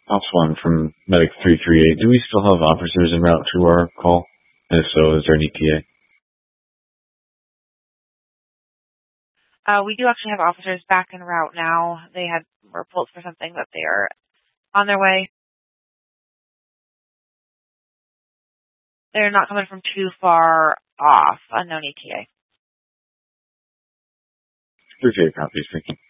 Ops 1 from Medic 338. Do we still have officers en route to our call? And if so, is there any TA? We do actually have officers back en route now. They were pulled for something, but they are on their way. They're not coming from too far off. Unknown ETA. 38 copies, thank you.